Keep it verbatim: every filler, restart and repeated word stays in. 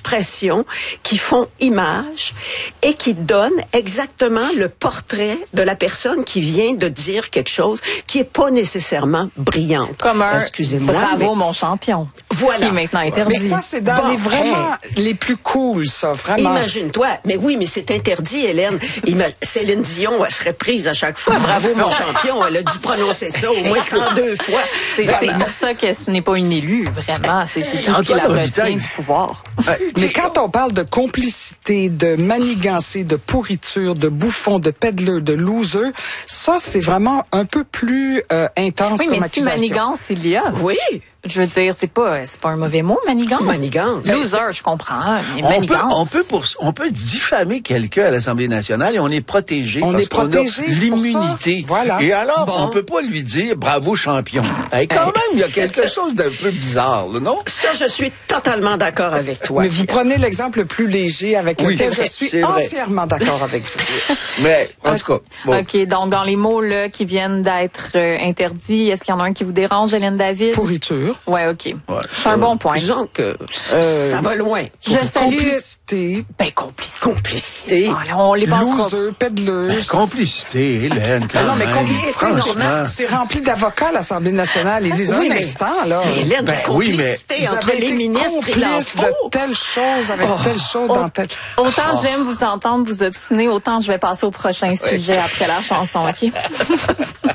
expressions qui font image et qui donnent exactement le portrait de la personne qui vient de dire quelque chose qui est pas nécessairement brillante. Comme un Excusez-moi, bravo mais... mon champion. Voilà. Qui est maintenant interdit. Mais ça, c'est dans Bon, les vraiment hey. les plus cool, ça, vraiment. Imagine-toi. Mais oui, mais c'est interdit, Hélène. Ima- Céline Dion, elle serait prise à chaque fois. Bravo, mon champion. Elle a dû prononcer ça au moins cent deux fois. C'est c'est pour ça que ce n'est pas une élue, vraiment. C'est c'est tout ce qui Antoine la Robitaille. retient du pouvoir. Euh, Mais quand on parle de complicité, de manigancé, de pourriture, de bouffon, de peddler, de loser, ça, c'est vraiment un peu plus euh, intense Oui, comme mais si accusation. manigance, il y a. Oui. Je veux dire, c'est pas, c'est pas un mauvais mot, manigance. Manigance. Loser, je comprends. Mais On peut, manigance. on peut pour, on peut diffamer quelqu'un à l'Assemblée nationale et on est protégé On parce est qu'on protégé, a c'est pour ça. l'immunité. Voilà. Et alors, Bon. on peut pas lui dire bravo champion. Et quand même, il y a quelque chose d'un peu bizarre, là, non? Ça, je suis totalement d'accord avec toi. Mais vous prenez l'exemple le plus léger avec Oui, lequel c'est vrai, je suis c'est vrai. entièrement d'accord avec vous. Mais, en tout cas, bon. OK, donc dans les mots là qui viennent d'être euh, interdits, est-ce qu'il y en a un qui vous dérange, Hélène David? Pourriture. Ouais, OK. Ouais, C'est un bon point. Disons que Euh, ça va loin. Je salue... Complicité. Ben, complicité. Complicité. Ah, là, on les passera. Loser, peddler. Ben, complicité, Hélène, quand Non, mais même. complicité, Franchement. c'est rempli d'avocats, l'Assemblée nationale. Ils disent Oui, un mais- instant, là. Mais Hélène, Ben la oui, mais complicité Vous entre avez les été ministres, il en complice faut. de telle chose avec telle chose dans telle... Autant j'aime vous entendre vous obstiner, autant je vais passer au prochain sujet après la chanson, OK?